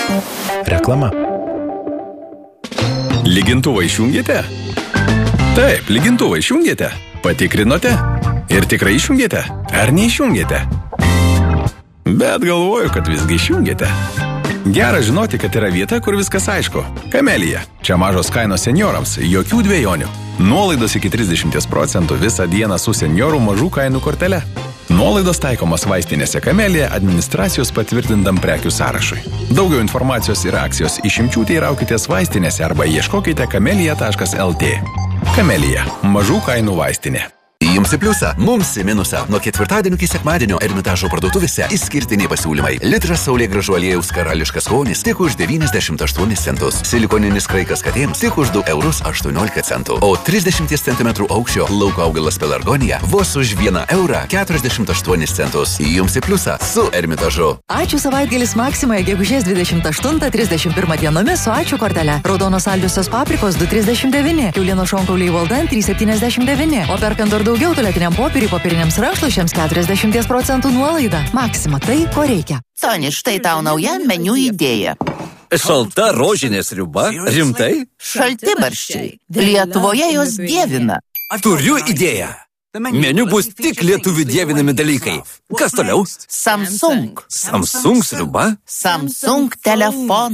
Reklama. Lygintuvą išjungėte? Taip, lygintuvą išjungėte. Patikrinote? Ir tikrai išjungėte? Ar neišjungėte? Bet galvoju, kad visgi išjungėte. Gera žinoti, kad yra vieta, kur viskas aišku. Kamelija. Čia mažos kainos seniorams, jokių dvejonių. Nuolaidos iki 30% visą dieną su seniorų mažų kainų kortele. Nuolaidos taikomos vaistinėse Kamelija administracijos patvirtintam prekių sąrašui. Daugiau informacijos ir akcijos išimčių teiraukitės vaistinėse arba ieškokite kamelija.lt. Kamelija. Mažų kainų vaistinė. Jums į pliusą, mums į minusą. Nuo ketvirtadienio iki sekmadienio Ermitažo parduotuvėse išskirtiniai pasiūlymai. Litras saulėgrąžų aliejaus karališkas skonis tik už 98 centus. Silikoninis kraikas katėms tik už 2,18 eurų. O 30 cm aukščio lauko augalas pelargonija vos už 1,48 centus. Jums į pliusą su Ermitažu. Ačiū savaitgalis Maksimoje gegužės 28-31 dienomis su ačiū kortele. Raudonos saldžiosios paprikos 2,39, kiaulienos šonkauliai Valdan 3,79, o perkant dar daugiau tualetiniam popieriui, popieriniams rankšluosčiams 40% nuolaida. Maksima, tai ko reikia. Soni, štai tau nauja meniu idėja. Šalta rožinė sriuba? Rimtai? Šaltibarščiai. Lietuvoje jos dievina. Turiu idėją. Meniu bus tik lietuvių dievinami dalykai. Kas toliau? Samsung. Samsung sriuba? Samsung telefonas.